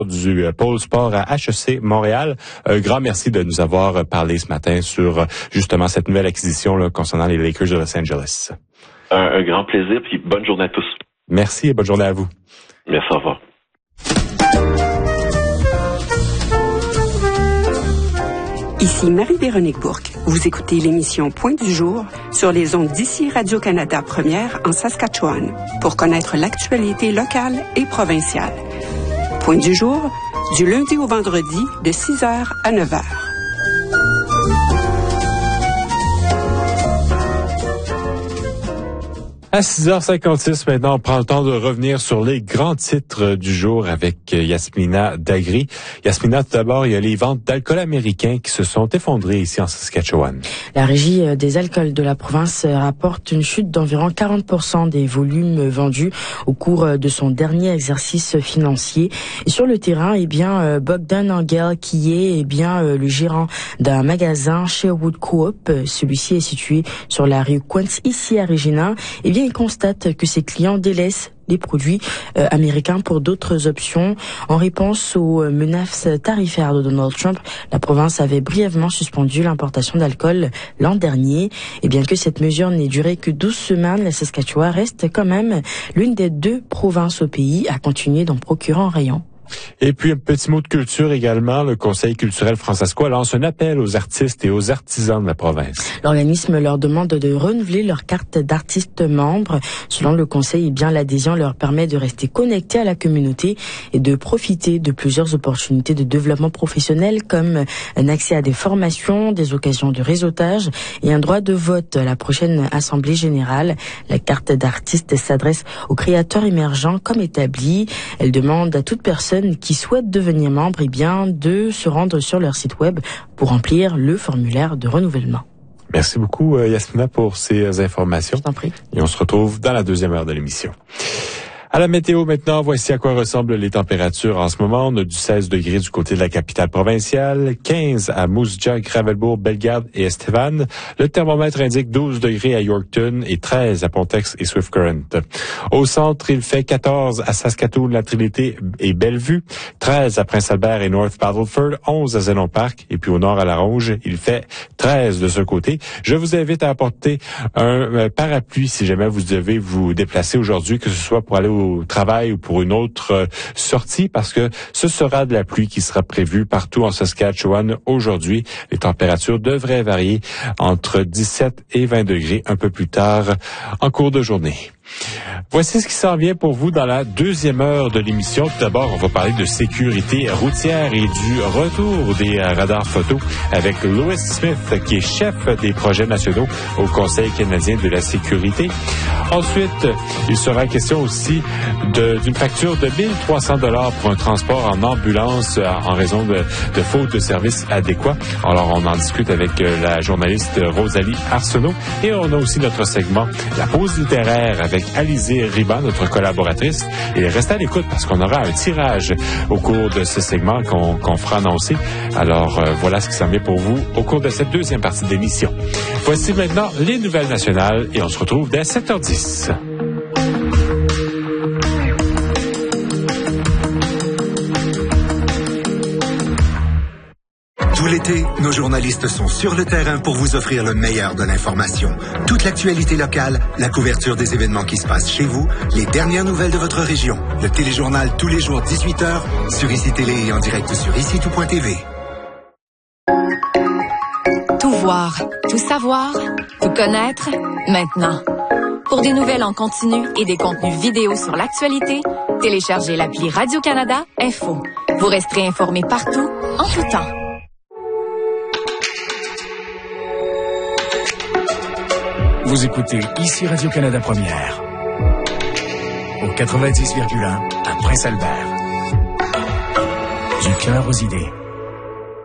du pôle sport à HEC Montréal. Un grand merci de nous avoir parlé ce matin sur justement cette nouvelle acquisition là, concernant les Lakers de Los Angeles. Un grand plaisir, puis bonne journée à tous. Merci et bonne journée à vous. Merci, au revoir. Ici Marie-Véronique Bourque. Vous écoutez l'émission Point du jour sur les ondes d'ici Radio-Canada Première en Saskatchewan pour connaître l'actualité locale et provinciale. Point du jour, du lundi au vendredi de 6h à 9h. À 6h56 maintenant, on prend le temps de revenir sur les grands titres du jour avec Yasmina Dagri. Yasmina, tout d'abord, il y a les ventes d'alcool américain qui se sont effondrées ici en Saskatchewan. La Régie des alcools de la province rapporte une chute d'environ 40% des volumes vendus au cours de son dernier exercice financier. Et sur le terrain, Bogdan Angel, qui est le gérant d'un magasin Sherwood Coop, celui-ci est situé sur la rue Quince ici à Regina, il constate que ses clients délaissent les produits américains pour d'autres options. En réponse aux menaces tarifaires de Donald Trump, la province avait brièvement suspendu l'importation d'alcool l'an dernier. Et bien que cette mesure n'ait duré que 12 semaines, la Saskatchewan reste quand même l'une des 2 provinces au pays à continuer d'en procurer en rayon. Et puis un petit mot de culture également. Le Conseil culturel francescois lance un appel aux artistes et aux artisans de la province. L'organisme leur demande de renouveler leur carte d'artiste membre. Selon le Conseil, l'adhésion leur permet de rester connectés à la communauté et de profiter de plusieurs opportunités de développement professionnel comme un accès à des formations, des occasions de réseautage et un droit de vote à la prochaine Assemblée générale. La carte d'artiste s'adresse aux créateurs émergents comme établis. Elle demande à toute personne qui souhaitent devenir membre, de se rendre sur leur site web pour remplir le formulaire de renouvellement. Merci beaucoup, Yasmina, pour ces informations. Je t'en prie. Et on se retrouve dans la deuxième heure de l'émission. À la météo maintenant, voici à quoi ressemblent les températures en ce moment. On a du 16 degrés du côté de la capitale provinciale, 15 à Moose Jaw, Gravelbourg, Bellegarde et Estevan. Le thermomètre indique 12 degrés à Yorkton et 13 à Pontex et Swift Current. Au centre, il fait 14 à Saskatoon, La Trinité et Bellevue, 13 à Prince-Albert et North Battleford, 11 à Zénon Park et puis au nord à La Ronge, il fait 13 de ce côté. Je vous invite à apporter un parapluie si jamais vous devez vous déplacer aujourd'hui, que ce soit pour aller au travail ou pour une autre sortie, parce que ce sera de la pluie qui sera prévue partout en Saskatchewan aujourd'hui. Les températures devraient varier entre 17 et 20 degrés un peu plus tard en cours de journée. Voici ce qui s'en vient pour vous dans la deuxième heure de l'émission. Tout d'abord, on va parler de sécurité routière et du retour des radars photo avec Louis Smith, qui est chef des projets nationaux au Conseil canadien de la sécurité. Ensuite, il sera question aussi d'une facture de 1300 $ pour un transport en ambulance en raison de faute de services adéquats. Alors, on en discute avec la journaliste Rosalie Arsenault. Et on a aussi notre segment La pause littéraire avec Alizée Riban, notre collaboratrice. Et restez à l'écoute parce qu'on aura un tirage au cours de ce segment qu'on fera annoncer. Alors, voilà ce qui s'en vient pour vous au cours de cette deuxième partie de l'émission. Voici maintenant les nouvelles nationales et on se retrouve dès 7h10. Tout l'été, nos journalistes sont sur le terrain pour vous offrir le meilleur de l'information. Toute l'actualité locale, la couverture des événements qui se passent chez vous, les dernières nouvelles de votre région. Le téléjournal tous les jours 18h sur ICI Télé et en direct sur ICITout.tv. Tout voir, tout savoir, tout connaître, maintenant. Pour des nouvelles en continu et des contenus vidéo sur l'actualité, téléchargez l'appli Radio-Canada Info. Vous resterez informé partout, en tout temps. Vous écoutez ici Radio-Canada Première, au 90,1 à Prince-Albert. Du cœur aux idées.